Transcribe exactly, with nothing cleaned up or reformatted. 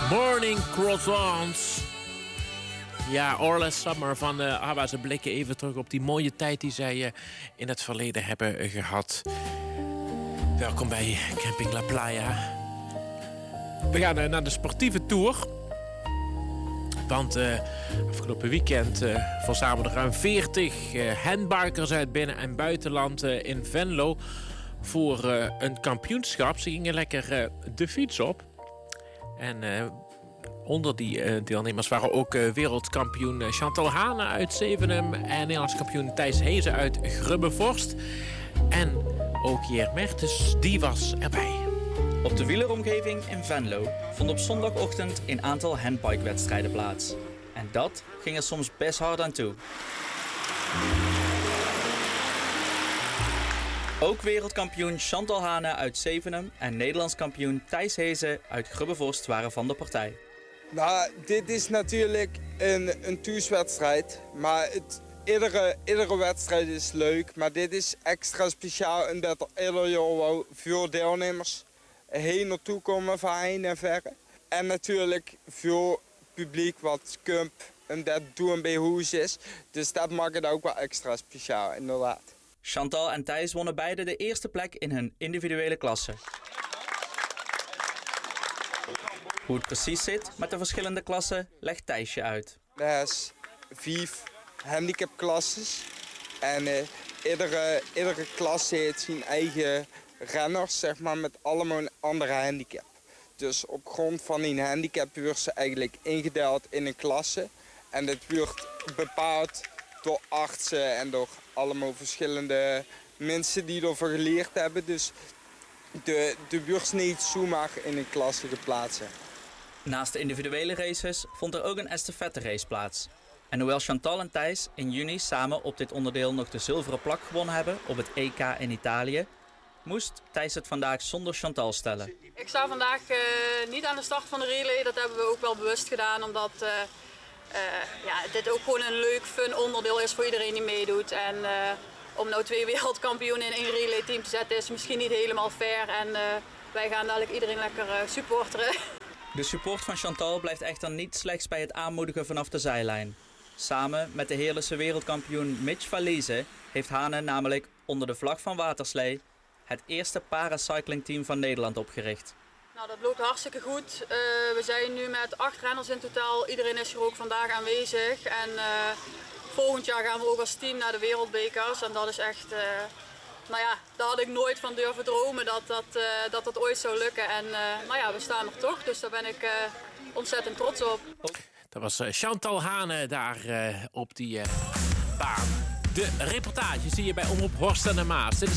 Morning Croissants. Ja, All Last Summer van uh, ABBA. Ze blikken even terug op die mooie tijd die zij uh, in het verleden hebben uh, gehad. Welkom bij Camping La Playa. We gaan uh, naar de sportieve tour. Want uh, afgelopen weekend uh, verzamelden ruim veertig uh, handbikers uit binnen- en buitenland uh, in Venlo voor uh, een kampioenschap. Ze gingen lekker uh, de fiets op. En uh, onder die uh, deelnemers waren ook uh, wereldkampioen Chantal Hane uit Zevenum en Nederlands kampioen Thijs Hezen uit Grubbevorst. En ook Jer Mertens, die was erbij. Op de wieleromgeving in Venlo vond op zondagochtend een aantal handbike-wedstrijden plaats. En dat ging er soms best hard aan toe. Ook wereldkampioen Chantal Hane uit Zevenum en Nederlands kampioen Thijs Hezen uit Grubbevorst waren van de partij. Nou, dit is natuurlijk een, een toerswedstrijd, maar het, iedere, iedere wedstrijd is leuk. Maar dit is extra speciaal omdat er ieder jaar wel veel deelnemers heen naartoe komen van heen en verre. En natuurlijk veel publiek wat kump en dat doen bij hoes is. Dus dat maakt het ook wel extra speciaal, inderdaad. Chantal en Thijs wonnen beide de eerste plek in hun individuele klasse. Hoe het precies zit met de verschillende klassen legt Thijsje uit. Er is vijf handicapklasses en uh, iedere, iedere klasse heeft zijn eigen renners, zeg maar, met allemaal een andere handicap. Dus op grond van die handicap wordt ze eigenlijk ingedeeld in een klasse. En dit wordt bepaald door artsen en door allemaal verschillende mensen die erover geleerd hebben. Dus de, de wordt niet zomaar in een klasse geplaatst. Naast de individuele races vond er ook een estafette race plaats. En hoewel Chantal en Thijs in juni samen op dit onderdeel nog de zilveren plak gewonnen hebben op het E K in Italië, moest Thijs het vandaag zonder Chantal stellen. Ik sta vandaag uh, niet aan de start van de relay. Dat hebben we ook wel bewust gedaan, omdat uh, uh, ja, dit ook gewoon een leuk, fun onderdeel is voor iedereen die meedoet. En uh, om nou twee wereldkampioenen in één relay team te zetten is misschien niet helemaal fair. En uh, wij gaan dadelijk iedereen lekker uh, supporteren. De support van Chantal blijft echter niet slechts bij het aanmoedigen vanaf de zijlijn. Samen met de Heerlijkse wereldkampioen Mitch Valise heeft Hane namelijk onder de vlag van Waterslee het eerste paracyclingteam van Nederland opgericht. Nou, dat loopt hartstikke goed. Uh, we zijn nu met acht renners in totaal. Iedereen is er ook vandaag aanwezig. En uh, volgend jaar gaan we ook als team naar de wereldbekers. En dat is echt, uh, nou ja, daar had ik nooit van durven dromen dat dat, uh, dat, dat ooit zou lukken. En uh, nou ja, we staan er toch, dus daar ben ik uh, ontzettend trots op. Dat was uh, Chantal Hane daar uh, op die uh, baan. De reportage zie je bij Omroep Horst en de Maas. Dit is